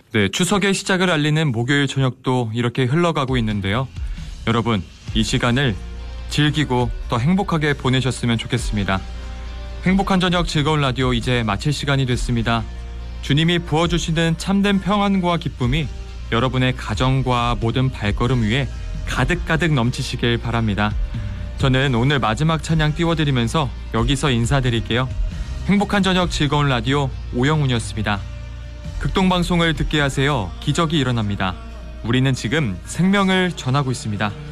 네, 추석의 시작을 알리는 목요일 저녁도 이렇게 흘러가고 있는데요. 여러분, 이 시간을 즐기고 더 행복하게 보내셨으면 좋겠습니다. 행복한 저녁 즐거운 라디오 이제 마칠 시간이 됐습니다. 주님이 부어주시는 참된 평안과 기쁨이 여러분의 가정과 모든 발걸음 위에 가득가득 넘치시길 바랍니다. 저는 오늘 마지막 찬양 띄워드리면서 여기서 인사드릴게요. 행복한 저녁 즐거운 라디오 오영훈이었습니다. 극동방송을 듣게 하세요. 기적이 일어납니다. 우리는 지금 생명을 전하고 있습니다.